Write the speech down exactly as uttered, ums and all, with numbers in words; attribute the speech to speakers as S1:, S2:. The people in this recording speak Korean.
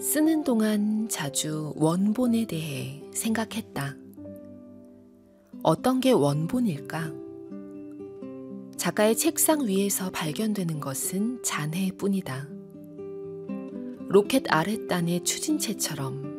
S1: 쓰는 동안 자주 원본에 대해 생각했다. 어떤 게 원본일까? 작가의 책상 위에서 발견되는 것은 잔해뿐이다. 로켓 아랫단의 추진체처럼